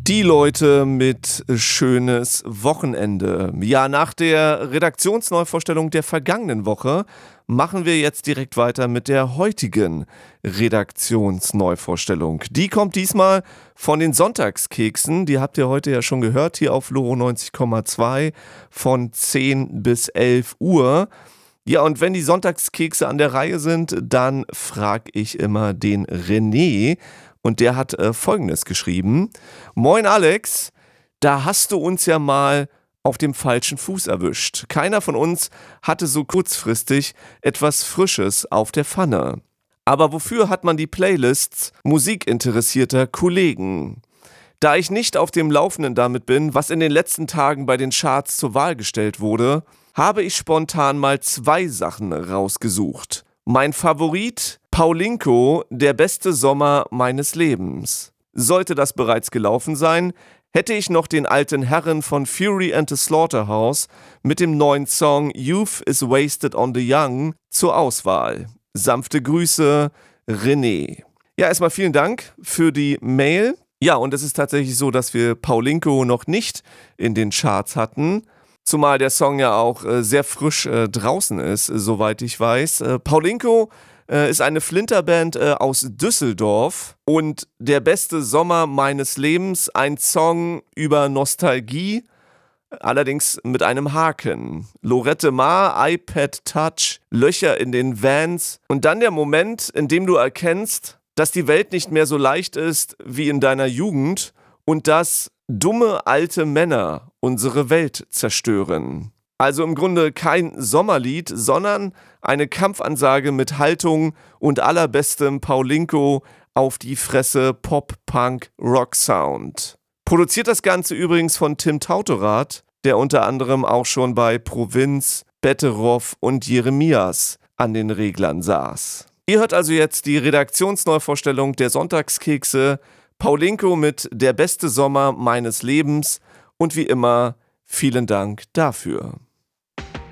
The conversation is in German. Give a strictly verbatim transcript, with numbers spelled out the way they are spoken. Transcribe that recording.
Die Leute mit schönes Wochenende. Ja, nach der Redaktionsneuvorstellung der vergangenen Woche machen wir jetzt direkt weiter mit der heutigen Redaktionsneuvorstellung. Die kommt diesmal von den Sonntagskeksen. Die habt ihr heute ja schon gehört, hier auf Loro neunzig Komma zwei von zehn bis elf Uhr. Ja, und wenn die Sonntagskekse an der Reihe sind, dann frage ich immer den René. Und der hat äh, Folgendes geschrieben. Moin Alex, da hast du uns ja mal auf dem falschen Fuß erwischt. Keiner von uns hatte so kurzfristig etwas Frisches auf der Pfanne. Aber wofür hat man die Playlists musikinteressierter Kollegen? Da ich nicht auf dem Laufenden damit bin, was in den letzten Tagen bei den Charts zur Wahl gestellt wurde, habe ich spontan mal zwei Sachen rausgesucht. Mein Favorit, Paulinko, der beste Sommer meines Lebens. Sollte das bereits gelaufen sein, hätte ich noch den alten Herren von Fury and the Slaughterhouse mit dem neuen Song Youth is Wasted on the Young zur Auswahl. Sanfte Grüße, René. Ja, erstmal vielen Dank für die Mail. Ja, und es ist tatsächlich so, dass wir Paulinko noch nicht in den Charts hatten. Zumal der Song ja auch äh, sehr frisch äh, draußen ist, äh, soweit ich weiß. Äh, Paulinko äh, ist eine Flinterband äh, aus Düsseldorf und der beste Sommer meines Lebens, ein Song über Nostalgie, allerdings mit einem Haken. Lorette Mar, iPad Touch, Löcher in den Vans und dann der Moment, in dem du erkennst, dass die Welt nicht mehr so leicht ist wie in deiner Jugend und dass dumme alte Männer unsere Welt zerstören. Also im Grunde kein Sommerlied, sondern eine Kampfansage mit Haltung und allerbestem Paulinko auf die Fresse Pop-Punk-Rock-Sound. Produziert das Ganze übrigens von Tim Tautorath, der unter anderem auch schon bei Provinz, Betteroff und Jeremias an den Reglern saß. Ihr hört also jetzt die Redaktionsneuvorstellung der Sonntagskekse, Paulinko mit Der beste Sommer meines Lebens und wie immer vielen Dank dafür.